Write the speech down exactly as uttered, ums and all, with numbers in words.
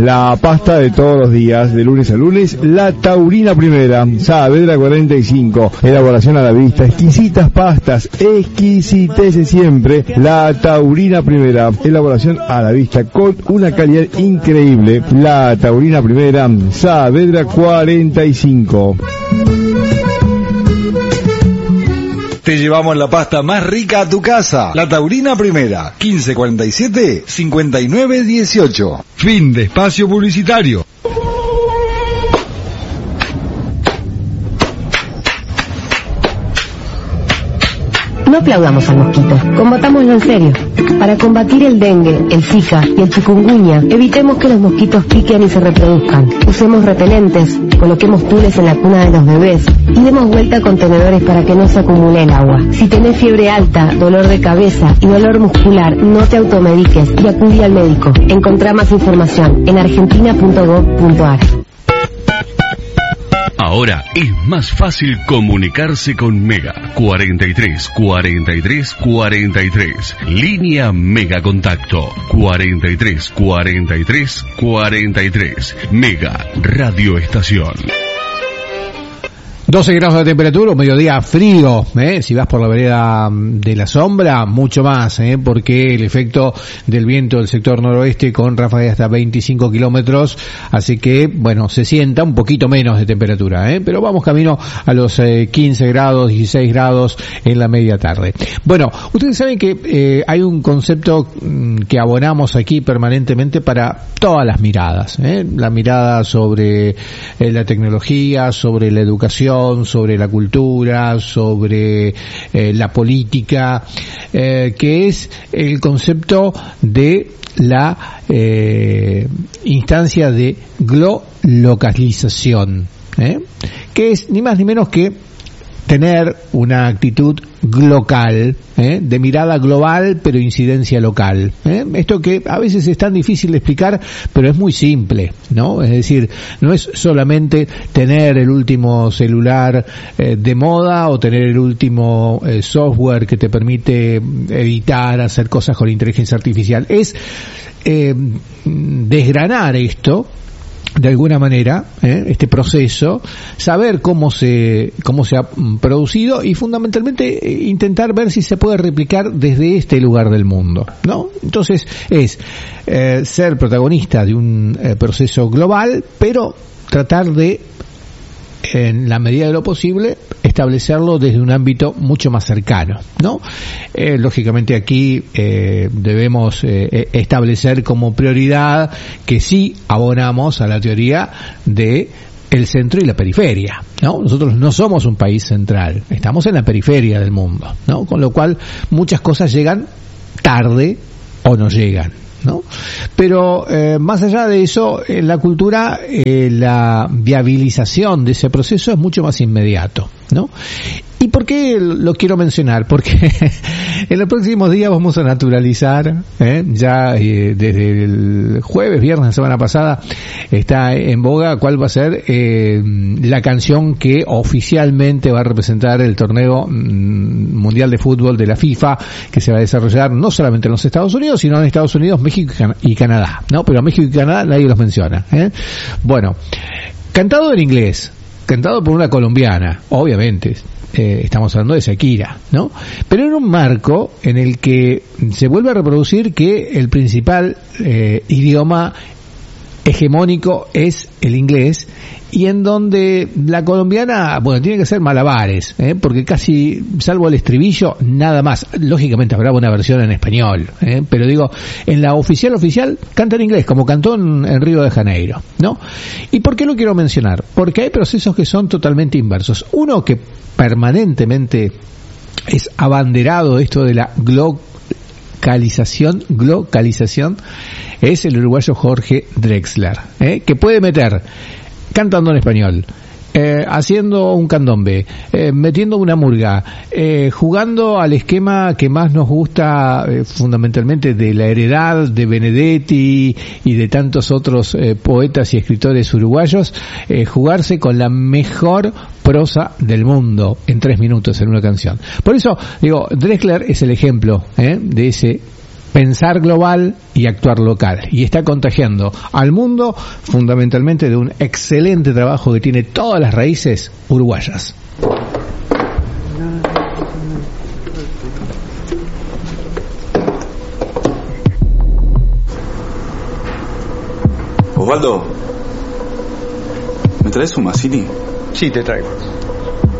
La pasta de todos los días, de lunes a lunes, la Taurina Primera, Saavedra cuarenta y cinco, elaboración a la vista, exquisitas pastas, exquisitece siempre, la Taurina Primera, elaboración a la vista con una calidad increíble, la Taurina Primera, Saavedra cuarenta y cinco. Te llevamos la pasta más rica a tu casa. La Taurina Primera, quince cuarenta y siete, cincuenta y nueve dieciocho. Fin de espacio publicitario. No aplaudamos al mosquito, combatámoslo en serio. Para combatir el dengue, el zika y el chikungunya, evitemos que los mosquitos piquen y se reproduzcan. Usemos repelentes, coloquemos tules en la cuna de los bebés y demos vuelta a contenedores para que no se acumule el agua. Si tenés fiebre alta, dolor de cabeza y dolor muscular, no te automediques y acudí al médico. Encontrá más información en argentina punto gov punto ar. Ahora es más fácil comunicarse con Mega. cuarenta y tres, cuarenta y tres, cuarenta y tres. Línea Mega Contacto. cuarenta y tres, cuarenta y tres, cuarenta y tres. Mega Radio Estación. doce grados de temperatura, un mediodía frío, ¿eh? Si vas por la vereda de la sombra, mucho más, ¿eh? Porque el efecto del viento del sector noroeste con ráfagas de hasta veinticinco kilómetros, así que, bueno, se sienta un poquito menos de temperatura, ¿eh? Pero vamos camino a los eh, quince grados, dieciséis grados en la media tarde. Bueno, ustedes saben que eh, hay un concepto mm, que abonamos aquí permanentemente para todas las miradas, ¿eh? La mirada sobre eh, la tecnología, sobre la educación, sobre la cultura, sobre eh, la política, eh, que es el concepto de la eh, instancia de glolocalización, ¿eh? Que es ni más ni menos que tener una actitud local, ¿eh? De mirada global pero incidencia local, ¿eh? Esto que a veces es tan difícil de explicar, pero es muy simple, ¿no? Es decir, no es solamente tener el último celular eh, de moda o tener el último eh, software que te permite editar, hacer cosas con inteligencia artificial, es eh, desgranar esto de alguna manera, ¿eh? Este proceso, saber cómo se cómo se ha producido y fundamentalmente eh, intentar ver si se puede replicar desde este lugar del mundo, ¿no? Entonces es eh, ser protagonista de un eh, proceso global, pero tratar de, en la medida de lo posible, establecerlo desde un ámbito mucho más cercano, ¿no? Eh, lógicamente aquí eh, debemos eh, establecer como prioridad que sí abonamos a la teoría de el centro y la periferia, ¿no? Nosotros no somos un país central, estamos en la periferia del mundo, ¿no? Con lo cual muchas cosas llegan tarde o no llegan, ¿no? Pero eh, más allá de eso, en la cultura eh, la viabilización de ese proceso es mucho más inmediato, ¿no? ¿Y por qué lo quiero mencionar? Porque en los próximos días vamos a naturalizar, ¿eh? ya eh, desde el jueves, viernes, la semana pasada, está en boga cuál va a ser eh, la canción que oficialmente va a representar el torneo mm, mundial de fútbol de la FIFA, que se va a desarrollar no solamente en los Estados Unidos, sino en Estados Unidos, México y, Can- y Canadá, ¿no? Pero México y Canadá nadie los menciona, ¿eh? Bueno, cantado en inglés, cantado por una colombiana, obviamente. Eh, estamos hablando de Shakira, ¿no? Pero en un marco en el que se vuelve a reproducir que el principal eh, idioma hegemónico es el inglés, y en donde la colombiana, bueno, tiene que hacer malabares, ¿eh? Porque casi, salvo el estribillo, nada más. Lógicamente habrá una versión en español, ¿eh? Pero digo, en la oficial oficial canta en inglés, como cantó en, en Río de Janeiro, ¿no? ¿Y por qué lo quiero mencionar? Porque hay procesos que son totalmente inversos. Uno que permanentemente es abanderado, esto de la globalización, globalización, es el uruguayo Jorge Drexler, ¿eh? Que puede meter cantando en español, eh, haciendo un candombe, eh, metiendo una murga, eh, jugando al esquema que más nos gusta, eh, fundamentalmente de la heredad de Benedetti y de tantos otros eh, poetas y escritores uruguayos, eh, jugarse con la mejor prosa del mundo en tres minutos en una canción. Por eso, digo, Drexler es el ejemplo, ¿eh? de ese pensar global y actuar local, y está contagiando al mundo fundamentalmente de un excelente trabajo que tiene todas las raíces uruguayas. Osvaldo, ¿me traes un Mazzini? Sí, te traigo.